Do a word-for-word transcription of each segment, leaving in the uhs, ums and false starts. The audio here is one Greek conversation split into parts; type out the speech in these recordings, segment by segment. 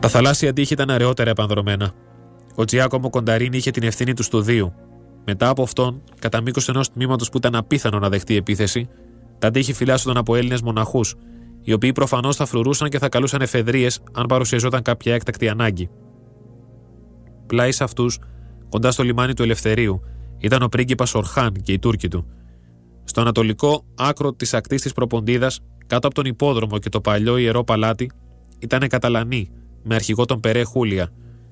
Τα θαλάσσια τείχη ήταν αραιότερα επανδρωμένα. Ο Τζιάκομο Κονταρίνη είχε την ευθύνη του στοδείου. Μετά από αυτόν, κατά μήκος ενός τμήματος που ήταν απίθανο να δεχτεί επίθεση, τα τείχη φυλάσσονταν από Έλληνες μοναχούς, οι οποίοι προφανώς θα φρουρούσαν και θα καλούσαν εφεδρείες αν παρουσιαζόταν κάποια έκτακτη ανάγκη. Πλάι σε αυτούς, κοντά στο λιμάνι του Ελευθερίου, ήταν ο πρίγκιπας Ορχάν και οι Τούρκοι του. Στο ανατολικό άκρο της ακτής της Προποντίδας, κάτω από τον υπόδρομο και το παλιό ιερό παλάτι, ήταν Καταλανοί, με αρχηγό τον Περέ Χούλια.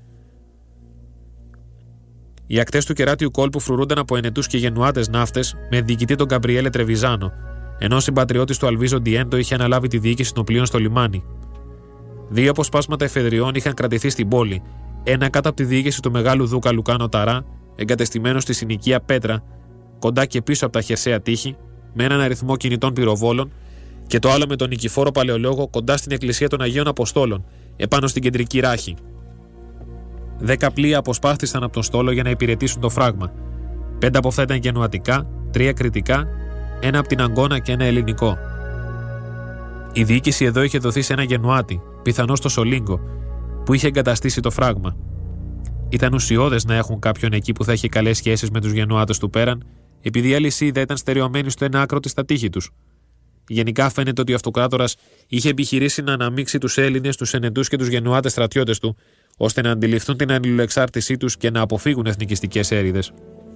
Οι ακτές του κεράτιου κόλπου φρουρούνταν από ενετούς και γενουάτες ναύτες, με διοικητή τον Γκαμπριέλε Τρεβιζάνο, ενώ ο συμπατριώτης του Αλβίζο Ντιέντο είχε αναλάβει τη διοίκηση των πλοίων στο λιμάνι. Δύο αποσπάσματα εφεδριών είχαν κρατηθεί στην πόλη, ένα κάτω από τη διοίκηση του μεγάλου δούκα Λουκάνο Ταρά, εγκατεστημένο στη συνοικία Πέτρα, κοντά και πίσω από τα χερσαία τείχη, με έναν αριθμό κινητών πυροβόλων, και το άλλο με τον Νικηφόρο Παλαιολόγο κοντά στην εκκλησία των Αγίων Αποστόλων, επάνω στην κεντρική ράχη. Δέκα πλοία αποσπάστησαν από τον στόλο για να υπηρετήσουν το φράγμα. Πέντε από αυτά ήταν γενουατικά, τρία κρητικά, ένα από την Αγκώνα και ένα ελληνικό. Η διοίκηση εδώ είχε δοθεί σε ένα γενουάτι, πιθανώς στο Σολίγκο, που είχε εγκαταστήσει το φράγμα. Ήταν ουσιώδες να έχουν κάποιον εκεί που θα είχε καλές σχέσεις με τους γενουάτες του πέραν, επειδή η αλυσίδα ήταν στερεωμένη στο ένα άκρο της στα τείχη τους. Γενικά φαίνεται ότι ο αυτοκράτορας είχε επιχειρήσει να αναμίξει τους Έλληνες, τους ενετούς και τους γενουάτες στρατιώτες του, ώστε να αντιληφθούν την αλληλοεξάρτησή τους και να αποφύγουν εθνικιστικές έρηδες.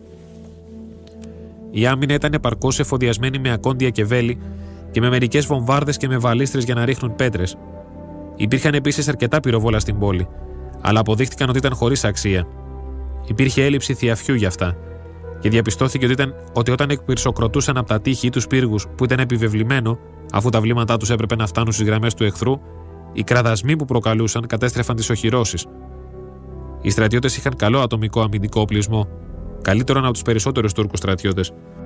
Η άμυνα ήταν επαρκώς εφοδιασμένη με ακόντια και βέλη και με μερικές βομβάρδες και με βαλίστρες για να ρίχνουν πέτρες. Υπήρχαν επίσης αρκετά πυροβόλα στην πόλη, αλλά αποδείχτηκαν ότι ήταν χωρίς αξία. Υπήρχε έλλειψη θειαφιού γι' αυτά, και διαπιστώθηκε ότι, ήταν, ότι όταν εκπυρσοκροτούσαν από τα τείχη ή τους πύργους που ήταν επιβεβλημένο, αφού τα βλήματά τους έπρεπε να φτάνουν στις γραμμές του εχθρού, οι κραδασμοί που προκαλούσαν κατέστρεφαν τις οχυρώσεις. Οι στρατιώτες είχαν καλό ατομικό αμυντικό οπλισμό, καλύτερον από τους περισσότερους Τούρκους στρατιώτες.